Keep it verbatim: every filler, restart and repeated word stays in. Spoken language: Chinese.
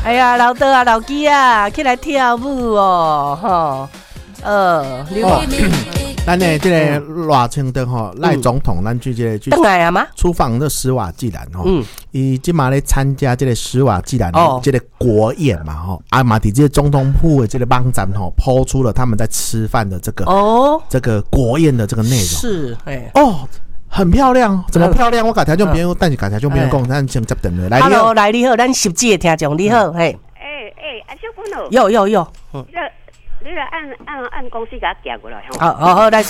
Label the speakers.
Speaker 1: 哎呀，老德啊，老基啊，起来跳舞哦，吼，呃，你
Speaker 2: 哦，咱的这个赖清德吼，赖总统，咱去这个去
Speaker 1: 回来啊吗？
Speaker 2: 出访这史瓦济兰吼，
Speaker 1: 嗯，
Speaker 2: 伊今嘛咧参加这个史瓦济兰
Speaker 1: 哦
Speaker 2: 这个国宴嘛吼，啊嘛伫这个总统府的这个网站吼，抛出了他们在吃饭的这个
Speaker 1: 哦，
Speaker 2: 这个国宴的这个内容，
Speaker 1: 是，哎，
Speaker 2: 哦。很漂亮，怎么漂亮？我甲听众朋友，但是甲听众朋友讲，咱先接电话。来，你好，
Speaker 1: Hello， 来你好，咱十集的听众你好，嘿，
Speaker 3: 哎哎，啊，小朋友，
Speaker 1: 有有有，嗯，
Speaker 3: 你个你个按按按公司给他寄过来，吼。
Speaker 1: 好好好，来。